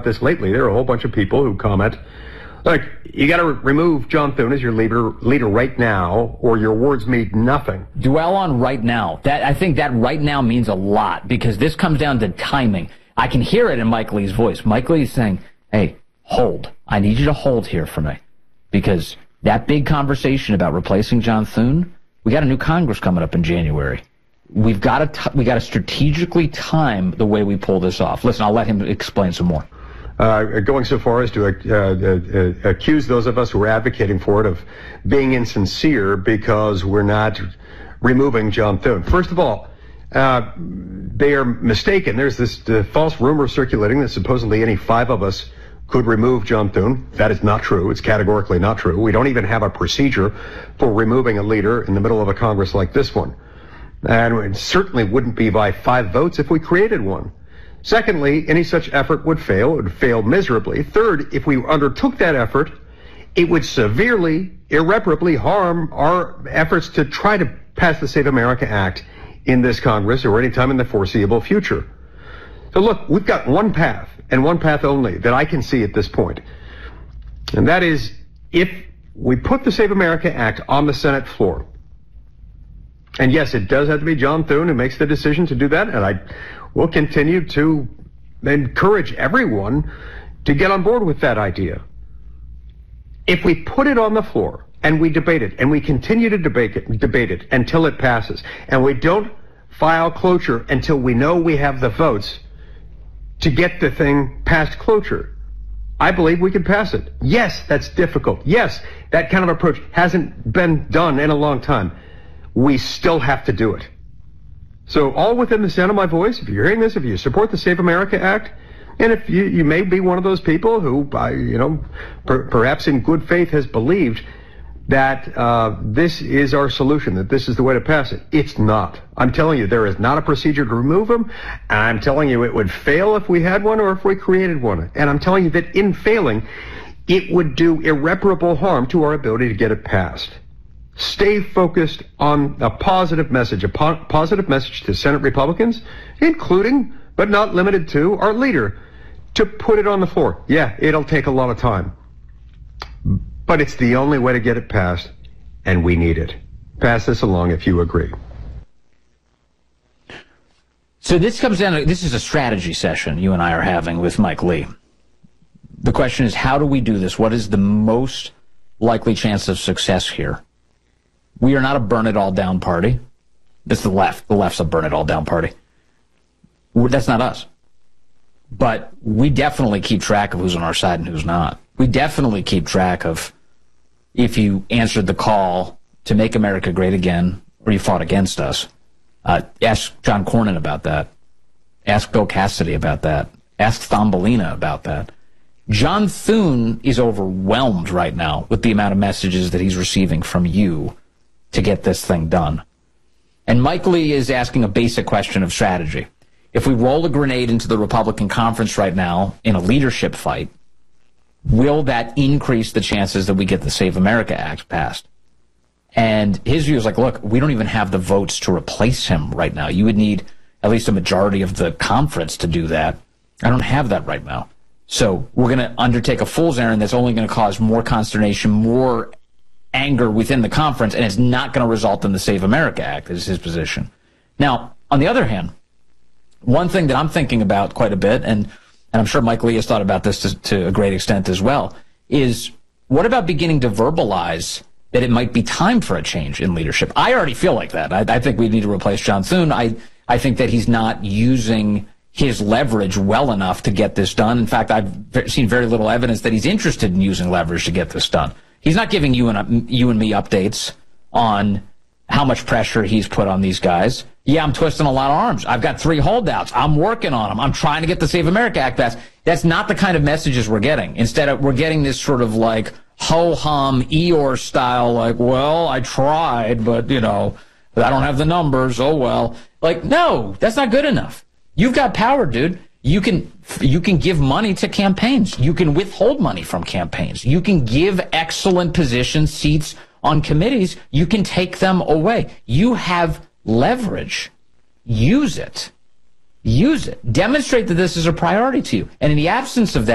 this lately. There are a whole bunch of people who comment, look, you got to remove John Thune as your leader right now, or your words mean nothing. Dwell on right now. I think that right now means a lot, because this comes down to timing. I can hear it in Mike Lee's voice. Mike Lee is saying, hey, hold. I need you to hold here for me, because that big conversation about replacing John Thune, we got a new Congress coming up in January. We've got to strategically time the way we pull this off. Listen, I'll let him explain some more. Going so far as to accuse those of us who are advocating for it of being insincere because we're not removing John Thune. First of all, they are mistaken. There's this false rumor circulating that supposedly any 5 of us could remove John Thune. That is not true. It's categorically not true. We don't even have a procedure for removing a leader in the middle of a Congress like this one. And it certainly wouldn't be by 5 votes if we created one. Secondly, any such effort would fail. It would fail miserably. Third, if we undertook that effort, it would severely, irreparably harm our efforts to try to pass the Save America Act in this Congress or any time in the foreseeable future. So look, we've got one path, and one path only, that I can see at this point. And that is, if we put the Save America Act on the Senate floor, and yes, it does have to be John Thune who makes the decision to do that, and I will continue to encourage everyone to get on board with that idea. If we put it on the floor and we debate it, and we continue to debate it until it passes, and we don't file cloture until we know we have the votes to get the thing past cloture, I believe we can pass it. Yes, that's difficult. Yes, that kind of approach hasn't been done in a long time. We still have to do it. So all within the sound of my voice, if you're hearing this, if you support the Save America Act, and if you may be one of those people who, perhaps in good faith has believed that this is our solution, that this is the way to pass it. It's not. I'm telling you, there is not a procedure to remove them, and I'm telling you it would fail if we had one or if we created one. And I'm telling you that in failing, it would do irreparable harm to our ability to get it passed. Stay focused on a positive message to Senate Republicans, including, but not limited to, our leader, to put it on the floor. Yeah, it'll take a lot of time, but it's the only way to get it passed, and we need it. Pass this along if you agree. So this comes down to, this is a strategy session you and I are having with Mike Lee. The question is, how do we do this? What is the most likely chance of success here? We are not a burn-it-all-down party. That's the left. The left's a burn-it-all-down party. That's not us. But we definitely keep track of who's on our side and who's not. We definitely keep track of if you answered the call to make America great again or you fought against us. Ask John Cornyn about that. Ask Bill Cassidy about that. Ask Thumbelina about that. John Thune is overwhelmed right now with the amount of messages that he's receiving from you to get this thing done. And Mike Lee is asking a basic question of strategy. If we roll a grenade into the Republican conference right now in a leadership fight, will that increase the chances that we get the Save America Act passed? And his view is like, look, we don't even have the votes to replace him right now. You would need at least a majority of the conference to do that. I don't have that right now. So we're going to undertake a fool's errand that's only going to cause more consternation, more anger within the conference, and it's not going to result in the Save America Act, is his position. Now, on the other hand, one thing that I'm thinking about quite a bit, and I'm sure Mike Lee has thought about this to a great extent as well, is what about beginning to verbalize that it might be time for a change in leadership? I already feel like that. I think we need to replace John Thune. I think that he's not using his leverage well enough to get this done. In fact, I've seen very little evidence that he's interested in using leverage to get this done. He's not giving you and me updates on how much pressure he's put on these guys. Yeah, I'm twisting a lot of arms. I've got 3 holdouts. I'm working on them. I'm trying to get the Save America Act passed. That's not the kind of messages we're getting. Instead, we're getting this sort of like ho-hum Eeyore style, like, well, I tried, but, I don't have the numbers. Oh, well. Like, no, that's not good enough. You've got power, dude. You can give money to campaigns. You can withhold money from campaigns. You can give excellent positions, seats on committees. You can take them away. You have leverage. Use it. Use it. Demonstrate that this is a priority to you. And in the absence of that,